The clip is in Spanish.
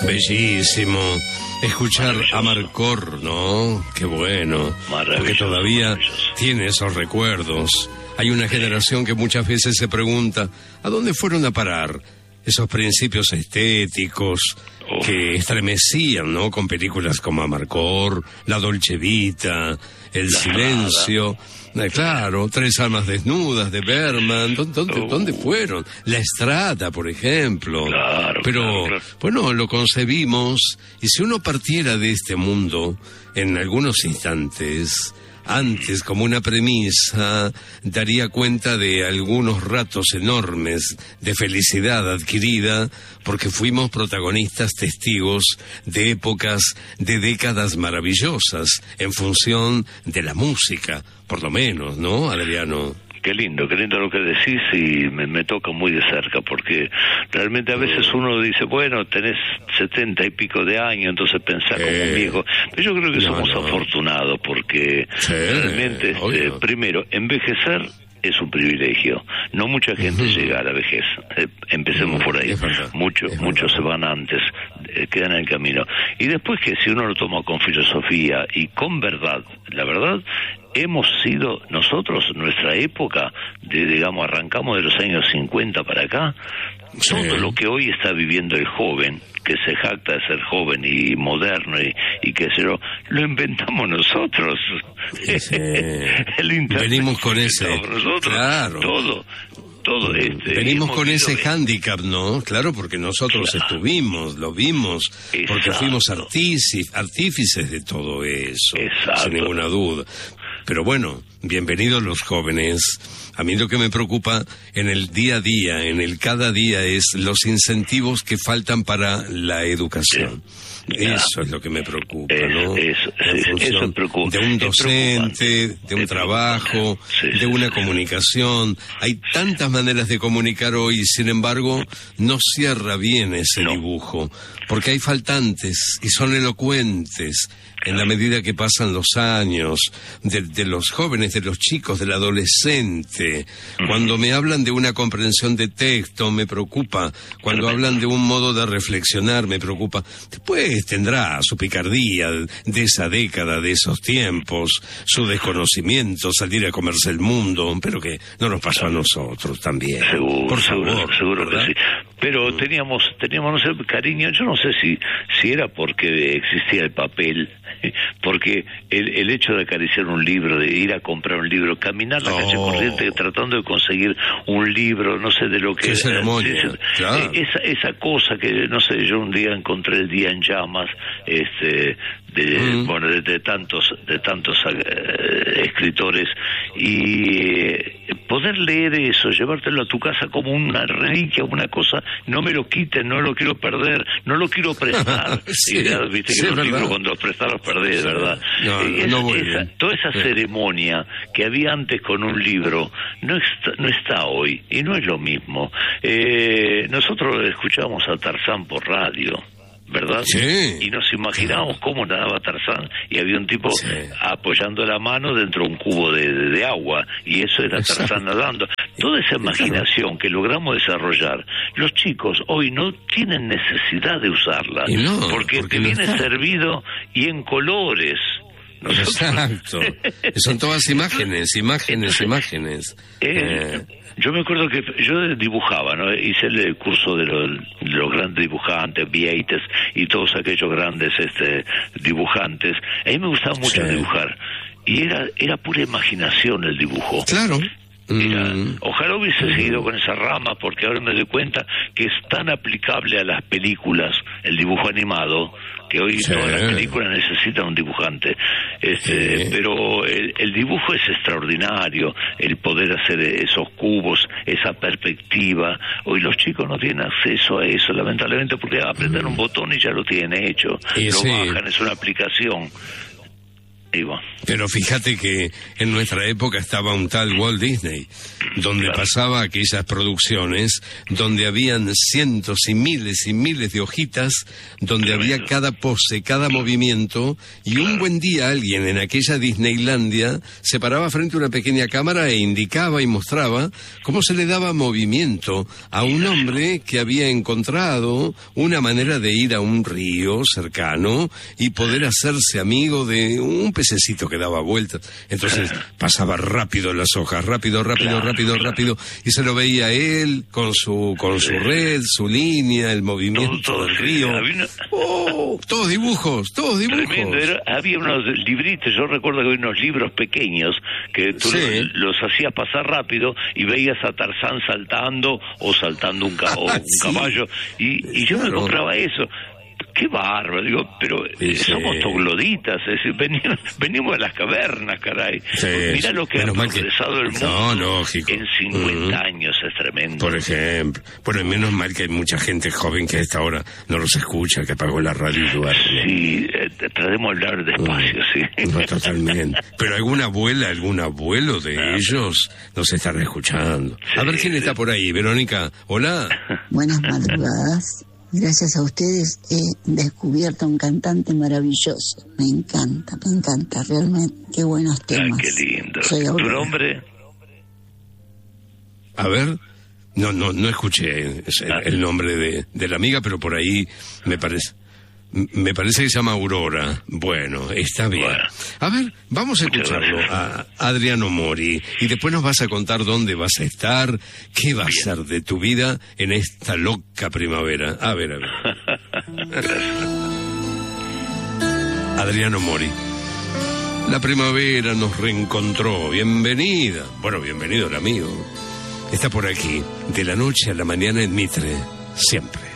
Bellísimo escuchar a Marcor, ¿no? Qué bueno, porque todavía tiene esos recuerdos. Hay una generación que muchas veces se pregunta, ¿a dónde fueron a parar esos principios estéticos que estremecían, ¿no? Con películas como Amarcord, La Dolce Vita, El Silencio, claro, Tres almas desnudas de Bergman. ¿Dónde fueron? La Estrada, por ejemplo. Pero, bueno, lo concebimos, y si uno partiera de este mundo en algunos instantes, antes, como una premisa, daría cuenta de algunos ratos enormes de felicidad adquirida, porque fuimos protagonistas, testigos de épocas, de décadas maravillosas, en función de la música, por lo menos, ¿no, Adriano? Qué lindo lo que decís, y me toca muy de cerca, porque realmente a veces uno dice, bueno, tenés 70 y pico de años, entonces pensás como un viejo. Pero yo creo que somos afortunados, porque realmente, primero, envejecer es un privilegio. No mucha gente llega a la vejez. Empecemos por ahí. Muchos se van antes, quedan en el camino. Y después, que si uno lo toma con filosofía y con verdad, la verdad, hemos sido nosotros, nuestra época, digamos, arrancamos de los años 50 para acá, todo lo que hoy está viviendo el joven, que se jacta de ser joven y moderno y qué sé yo, lo inventamos nosotros. El internet, venimos con ese, nosotros, claro. Todo venimos con ese hándicap, ¿no? Claro, porque nosotros lo vimos, porque fuimos artífices de todo eso, sin ninguna duda. Pero bueno, bienvenidos los jóvenes. A mí lo que me preocupa en el día a día, en el cada día, es los incentivos que faltan para la educación. Eso es lo que me preocupa, ¿no? Eso preocupa. De un docente, de un trabajo, de una comunicación. Hay tantas maneras de comunicar hoy, y sin embargo, no cierra bien ese dibujo, porque hay faltantes y son elocuentes en la medida que pasan los años, de los jóvenes, de los chicos, del adolescente. Cuando me hablan de una comprensión de texto, me preocupa. Cuando hablan de un modo de reflexionar, me preocupa. Después tendrá su picardía de esa década, de esos tiempos, su desconocimiento, salir a comerse el mundo, pero que no nos pasó a nosotros también. Seguro que sí. Pero teníamos, no sé, cariño, yo no sé si era porque existía el papel, porque el hecho de acariciar un libro, de ir a comprar un libro, caminar la calle Corrientes tratando de conseguir un libro, no sé de lo que... Claro. Esa cosa que, no sé, yo un día encontré El día en llamas, de tantos escritores, y poder leer eso, llevártelo a tu casa como una reliquia, una cosa, no me lo quiten, no lo quiero perder, no lo quiero prestar. Viste que los libros, cuando los prestas los perdés, ¿verdad? Toda esa ceremonia que había antes con un libro no está hoy, y no es lo mismo. Nosotros escuchábamos a Tarzán por radio, ¿verdad? Sí. Y nos imaginábamos cómo nadaba Tarzán, y había un tipo apoyando la mano dentro de un cubo de agua, y eso era Tarzán nadando. Toda esa imaginación que logramos desarrollar, los chicos hoy no tienen necesidad de usarla, porque te viene servido y en colores. Exacto. Son todas imágenes. Yo me acuerdo que yo dibujaba, ¿no? Hice el curso de los grandes dibujantes, Vieites y todos aquellos grandes dibujantes. A mí me gustaba mucho dibujar, y era pura imaginación el dibujo. Claro. Ojalá hubiese seguido con esa rama, porque ahora me doy cuenta que es tan aplicable a las películas, el dibujo animado, que hoy todas las películas necesitan un dibujante. Pero el dibujo es extraordinario, el poder hacer esos cubos, esa perspectiva. Hoy los chicos no tienen acceso a eso, lamentablemente, porque apretan un botón y ya lo tienen hecho. Lo bajan, es una aplicación. Pero fíjate que en nuestra época estaba un tal Walt Disney, donde pasaba aquellas producciones, donde habían cientos y miles de hojitas, donde había cada pose, cada movimiento, y un buen día alguien en aquella Disneylandia se paraba frente a una pequeña cámara e indicaba y mostraba cómo se le daba movimiento a un hombre que había encontrado una manera de ir a un río cercano y poder hacerse amigo de un pececito que daba vueltas. Entonces pasaba rápido las hojas, rápido, y se lo veía él con su red, su línea, el movimiento del río. Todos dibujos. Tremendo. Había unos libritos, yo recuerdo que había unos libros pequeños que tú los hacías pasar rápido y veías a Tarzán saltando o saltando un caballo, y yo me compraba eso. Qué bárbaro, digo, pero somos trogloditas, es decir, venimos de las cavernas, caray. Mira lo que ha progresado el mundo lógico. En 50 años, es tremendo. Por ejemplo, bueno, menos mal que hay mucha gente joven que a esta hora no los escucha, que apagó la radio y duerme. Sí, tratemos de hablar despacio, sí. No, totalmente. Pero algún abuelo de ellos nos estará escuchando. A ver quién está por ahí, Verónica. Hola. Buenas madrugadas. Gracias a ustedes he descubierto un cantante maravilloso. Me encanta, realmente. Qué buenos temas. Qué lindo. ¿Tu nombre? A ver, no escuché el nombre de la amiga, pero por ahí me parece que se llama Aurora. Bueno, está bien. A ver, vamos a escucharlo a Adriano Mori y después nos vas a contar dónde vas a estar, qué va a ser de tu vida en esta loca primavera. A ver. Adriano Mori. La primavera nos reencontró. Bienvenida. Bueno, bienvenido el amigo. Está por aquí, de la noche a la mañana en Mitre, siempre.